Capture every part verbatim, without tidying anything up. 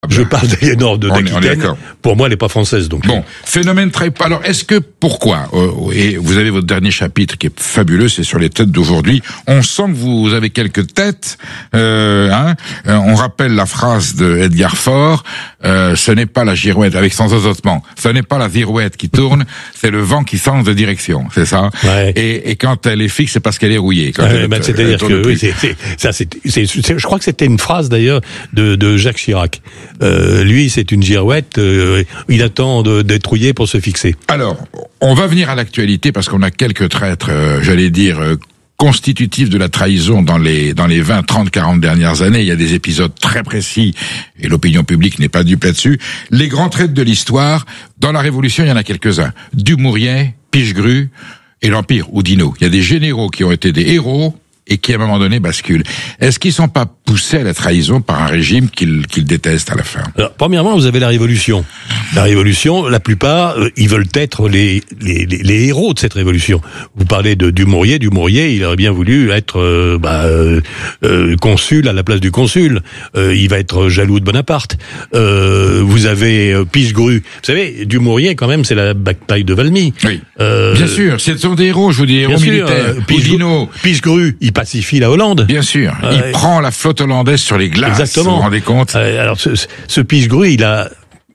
Je parle d'Aliénor de d'Aquitaine. Pour moi, elle n'est pas française, donc. Bon, phénomène très. Alors, est-ce que pourquoi euh, et vous avez votre dernier chapitre qui est fabuleux, c'est sur les têtes d'aujourd'hui. On sent que vous avez quelques têtes. Euh, hein, on rappelle la phrase de Edgar Faure. Euh, ce n'est pas la girouette avec sans osotement. Ce n'est pas la girouette qui tourne, c'est le vent qui change de direction. C'est ça. Ouais. Et, et quand elle est fixe, c'est parce qu'elle est rouillée. Quand ouais, elle, bah, elle, c'est-à-dire elle que oui, c'est, c'est, ça, c'est, c'est, c'est, je crois que c'était une phrase d'ailleurs de, de Jacques Chirac. Euh, lui, c'est une girouette. Euh, il attend de, d'être rouillé pour se fixer. Alors, on va venir à l'actualité parce qu'on a quelques traîtres, euh, j'allais dire. Euh, constitutif de la trahison dans les dans les vingt, trente, quarante dernières années. Il y a des épisodes très précis et l'opinion publique n'est pas dupe là-dessus. Les grands traîtres de l'histoire, dans la Révolution, il y en a quelques-uns. Dumouriez, Pichegru et l'Empire, Oudinot. Il y a des généraux qui ont été des héros et qui, à un moment donné, basculent. Est-ce qu'ils ne sont pas poussés à la trahison par un régime qu'ils, qu'ils détestent à la fin ? Alors, premièrement, vous avez la Révolution. La Révolution, la plupart, euh, ils veulent être les, les, les, les héros de cette Révolution. Vous parlez de Dumouriez. Dumouriez, il aurait bien voulu être euh, bah, euh, euh, consul à la place du consul. Euh, il va être jaloux de Bonaparte. Euh, vous avez euh, Pichegru. Vous savez, Dumouriez, quand même, c'est la bataille de Valmy. Oui, euh, bien sûr. Ce sont des héros, je vous dis, héros militaires. Euh, Oudinot. Pichegru, il pacifie la Hollande. Bien sûr. Euh, il prend la flotte hollandaise sur les glaces. Exactement. Vous vous rendez compte ? euh, Alors, ce, ce Pichegru, il a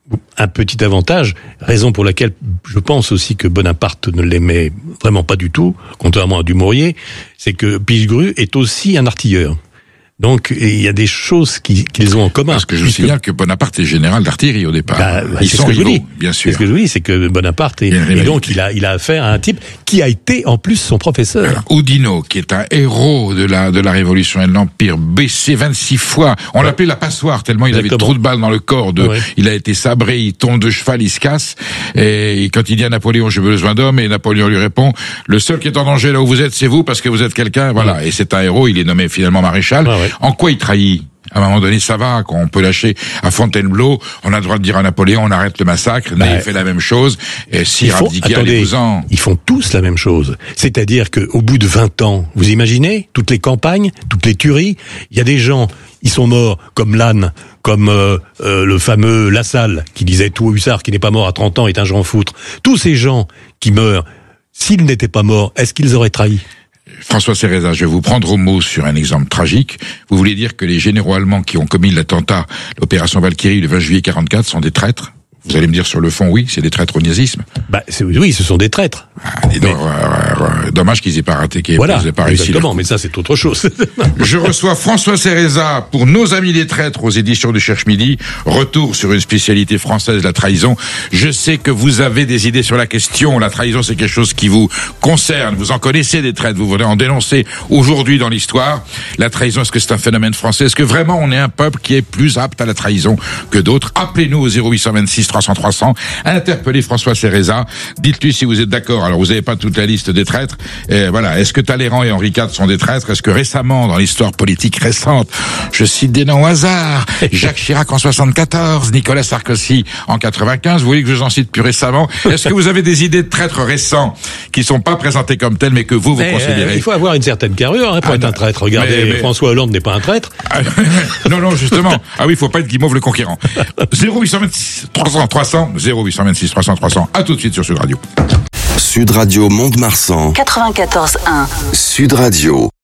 un petit avantage, raison pour laquelle je pense aussi que Bonaparte ne l'aimait vraiment pas du tout, contrairement à Dumouriez, c'est que Pichegru est aussi un artilleur. Donc, il y a des choses qui, qu'ils ont en commun. Parce que je vous signale que Bonaparte est général d'artillerie au départ. Bah, Ils c'est sont ce que je vous rivaux, dis. bien sûr. C'est ce que je vous dis, c'est que Bonaparte est, et donc il a, il a affaire à un type qui a été en plus son professeur. Alors, Oudinot, qui est un héros de la, de la Révolution et de l'Empire, baissé vingt-six fois. On ouais. l'appelait la passoire, tellement il Exactement. avait trop de balles dans le corps. De, ouais. Il a été sabré, il tombe de cheval, il se casse. Et quand il dit à Napoléon, j'ai besoin d'hommes, et Napoléon lui répond, le seul qui est en danger là où vous êtes, c'est vous, parce que vous êtes quelqu'un, voilà. Ouais. Et c'est un héros, il est nommé finalement maréchal. Ouais, ouais. En quoi il trahit? À un moment donné, ça va, quand on peut lâcher à Fontainebleau, on a le droit de dire à Napoléon, on arrête le massacre, mais bah, il fait la même chose, et Sire abdiqué, allez-vous-en. Ils font tous la même chose. C'est-à-dire qu'au bout de vingt ans, vous imaginez, toutes les campagnes, toutes les tueries, il y a des gens, ils sont morts, comme Lannes, comme euh, euh, le fameux Lassalle, qui disait tout hussard qui n'est pas mort à trente ans est un Jean Foutre. Tous ces gens qui meurent, s'ils n'étaient pas morts, est-ce qu'ils auraient trahi ? François Cereza, je vais vous prendre au mot sur un exemple tragique. Vous voulez dire que les généraux allemands qui ont commis l'attentat, l'opération Valkyrie, le vingt juillet quarante-quatre, sont des traîtres ? Vous allez me dire sur le fond, oui, c'est des traîtres au nazisme. Bah, c'est, oui, ce sont des traîtres. Ah, dis donc, mais... euh, euh, dommage qu'ils aient pas raté, qu'ils voilà, aient pas réussi. Exactement, mais ça, c'est autre chose. Je reçois François Cereza pour Nos Amis les Traîtres aux éditions du Cherche Midi. Retour sur une spécialité française, la trahison. Je sais que vous avez des idées sur la question. La trahison, c'est quelque chose qui vous concerne. Vous en connaissez des traîtres. Vous voulez en dénoncer aujourd'hui dans l'histoire. La trahison, est-ce que c'est un phénomène français? Est-ce que vraiment on est un peuple qui est plus apte à la trahison que d'autres? Appelez-nous au zéro huit cent vingt-six trois cents trois cents. Interpellez François Cereza. Dites-lui si vous êtes d'accord. Alors, vous n'avez pas toute la liste des traîtres. Et voilà. Est-ce que Talleyrand et Henri quatre sont des traîtres? Est-ce que récemment, dans l'histoire politique récente, je cite des noms au hasard, Jacques Chirac en soixante-quatorze, Nicolas Sarkozy en quatre-vingt-quinze, vous voulez que je vous en cite plus récemment? Est-ce que vous avez des idées de traîtres récents qui sont pas présentés comme tels, mais que vous, vous mais considérez? Euh, il faut avoir une certaine carrure hein, pour ah, être un traître. Regardez, mais, mais... François Hollande n'est pas un traître. non, non, justement. Ah oui, il faut pas être Guimauve le conquérant. zéro huit cent vingt-six trois cents trois cents, zéro huit cent vingt-six trois cents trois cents. À tout de suite sur Sud Radio. Sud Radio Mont-de-Marsan. quatre-vingt-quatorze un. Sud Radio.